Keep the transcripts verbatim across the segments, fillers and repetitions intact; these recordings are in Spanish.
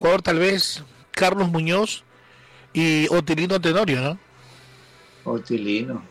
Ecuador tal vez Carlos Muñoz y Otilino Tenorio, ¿no? Otilino.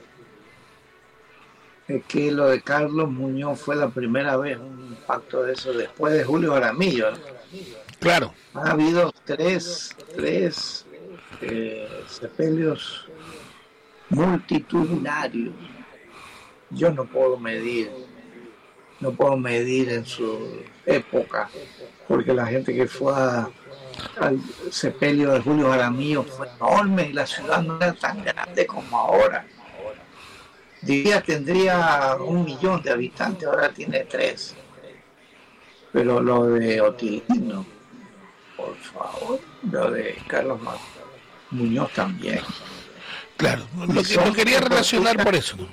Es que lo de Carlos Muñoz fue la primera vez un impacto de eso después de Julio Jaramillo, ¿no? Claro. Ha habido tres, tres eh, sepelios multitudinarios. Yo no puedo medir, no puedo medir en su época, porque la gente que fue a, al sepelio de Julio Jaramillo fue enorme y la ciudad no era tan grande como ahora. Diría tendría un millón de habitantes, ahora tiene tres. Pero lo de Otilino, por favor, lo de Carlos Muñoz también. Claro, lo, que, lo quería relacionar por eso, ¿no?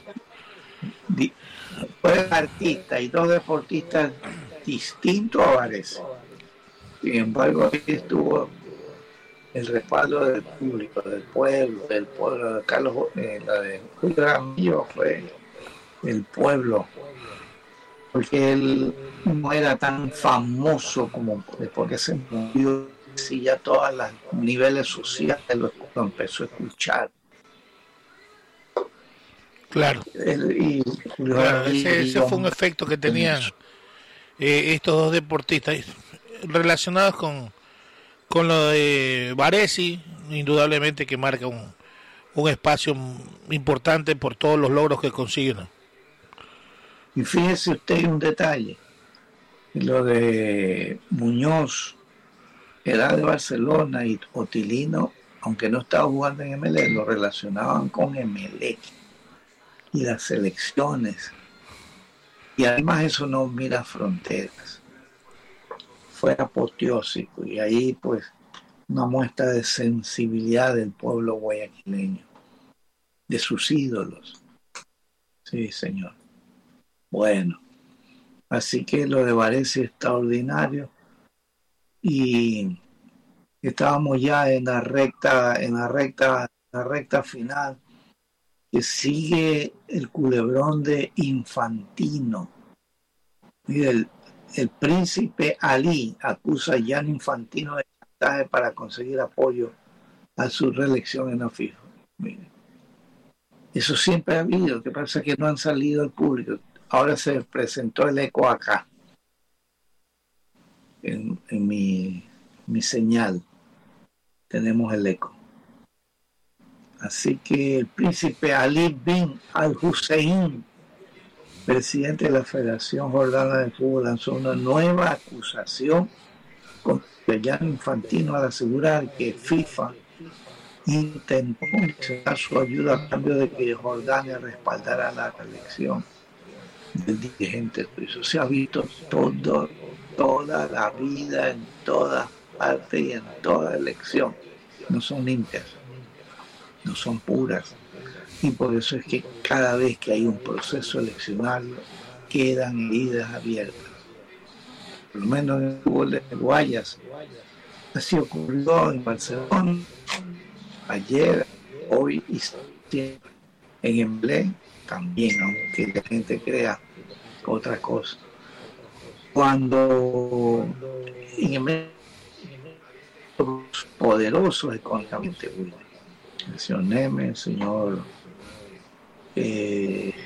Fue artista y dos deportistas distintos a Varese. Sin embargo, ahí estuvo el respaldo del público, del pueblo, del pueblo de Carlos, eh, la de Julio Jaramillo fue el pueblo, porque él no era tan famoso como después que se murió, si ya todos los niveles sociales lo, lo empezó a escuchar. Claro, el, y, claro ese, ese fue un efecto que tenían eh, estos dos deportistas relacionados con con lo de Varese, indudablemente que marca un, un espacio importante por todos los logros que consiguieron. Y fíjese usted un detalle, lo de Muñoz, era de Barcelona, y Otilino, aunque no estaba jugando en M L E, lo relacionaban con M L E y las selecciones, y además eso no mira fronteras, fue apoteósico, y ahí pues una muestra de sensibilidad del pueblo guayaquileño, de sus ídolos. Sí, señor. Bueno, así que lo de Varese es extraordinario, y estábamos ya en la recta, en la recta, la recta final, que sigue el culebrón de Infantino. Mire, el, el príncipe Ali acusa a Gianni Infantino de chantaje para conseguir apoyo a su reelección en la FIFA. Mire, eso siempre ha habido, lo que pasa es que no han salido al público. Ahora se presentó el eco acá, en, en mi, mi señal tenemos el eco. Así que el príncipe Ali bin al-Hussein, presidente de la Federación Jordana de Fútbol, lanzó una nueva acusación contra Gianni Infantino al asegurar que FIFA intentó condicionar su ayuda a cambio de que Jordania respaldara la reelección del dirigente suizo. Se ha visto todo, toda la vida, en todas partes y en toda elección. No son limpias, no son puras, y por eso es que cada vez que hay un proceso eleccionario quedan heridas abiertas, por lo menos en el fútbol de Guayas. Así ocurrió en Barcelona ayer, hoy y siempre. En Emblé también, aunque la gente crea otra cosa. Cuando en Emblé poderosos económicamente, el señor Neme, el señor eh,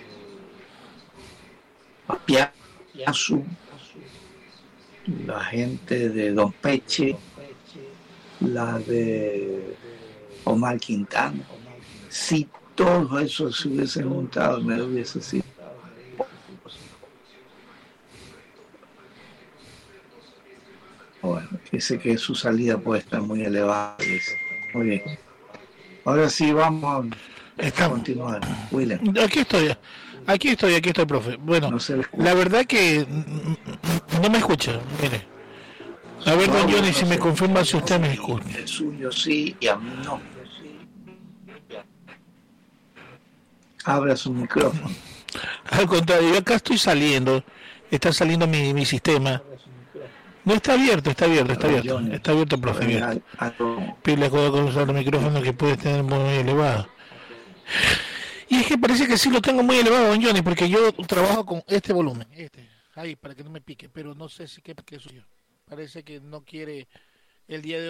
Apiazu, la gente de Don Peche, la de Omar Quintana. Si todo eso se hubiese juntado, me lo hubiese sido. Bueno, dice que su salida puede estar muy elevada. Dice. Muy bien. Ahora sí vamos a Estamos. continuar. William. Aquí estoy, aquí estoy, aquí estoy, profe. Bueno, no la verdad que no me escucha, mire. A ver, don Johnny, si me confirma si usted me escucha. El suyo sí y a mí no. Abra su micrófono. Al contrario, yo acá estoy saliendo, está saliendo mi, mi sistema. No está abierto, está abierto, está abierto, está abierto, profe, abierto. Pile cuidado con usar el micrófono que puede tener muy elevado. Y es que parece que sí lo tengo muy elevado, don Johnny, porque yo trabajo con este volumen, este, ahí, para que no me pique, pero no sé si qué, qué soy yo. Parece que no quiere el día de hoy.